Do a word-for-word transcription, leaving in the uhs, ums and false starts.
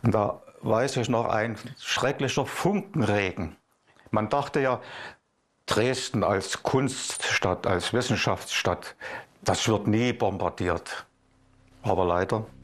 Und da weiß ich noch, ein schrecklicher Funkenregen. Man dachte ja, Dresden als Kunststadt, als Wissenschaftsstadt, das wird nie bombardiert. Aber leider